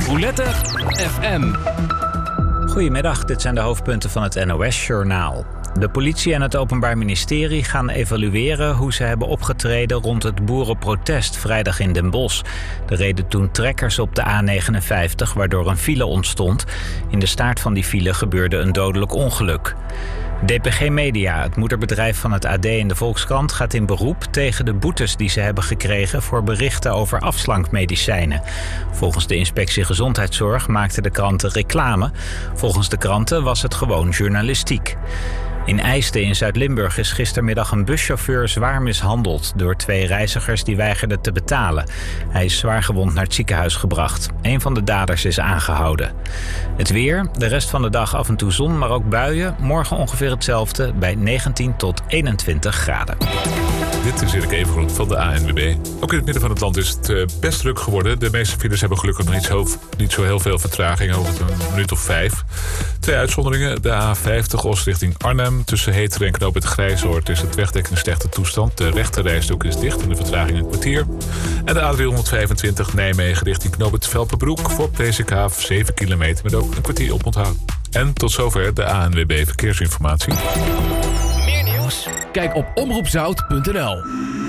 Roulette FM. Goedemiddag, dit zijn de hoofdpunten van het NOS-journaal. De politie en het Openbaar Ministerie gaan evalueren hoe ze hebben opgetreden rond het boerenprotest vrijdag in Den Bosch. Er reden toen trekkers op de A59 waardoor een file ontstond. In de staart van die file gebeurde een dodelijk ongeluk. DPG Media, het moederbedrijf van het AD en de Volkskrant, gaat in beroep tegen de boetes die ze hebben gekregen voor berichten over afslankmedicijnen. Volgens de Inspectie Gezondheidszorg maakten de kranten reclame. Volgens de kranten was het gewoon journalistiek. In IJsden in Zuid-Limburg is gistermiddag een buschauffeur zwaar mishandeld door 2 reizigers die weigerden te betalen. Hij is zwaargewond naar het ziekenhuis gebracht. Een van de daders is aangehouden. Het weer, de rest van de dag af en toe zon, maar ook buien. Morgen ongeveer hetzelfde bij 19 tot 21 graden. Dit is Erik Evengroen van de ANWB. Ook in het midden van het land is het best druk geworden. De meeste files hebben gelukkig nog niet zo heel veel vertraging, over een minuut of 5. 2 uitzonderingen. De A50 Oost richting Arnhem. Tussen Heteren en Knoop het Grijzoord is het wegdek in slechte toestand. De rechterrijstrook is dicht en de vertraging een kwartier. En de A325 Nijmegen richting Knoop het Velpenbroek. Voor Presikhaaf 7 kilometer met ook een kwartier op onthoud. En tot zover de ANWB Verkeersinformatie. Meer nieuws? Kijk op omroepzout.nl.